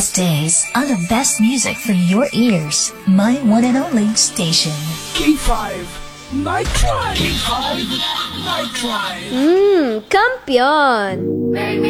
best days on the best music for your ears. My one and only station. K5 Night Drive. K5 Night Drive. Kampiyon!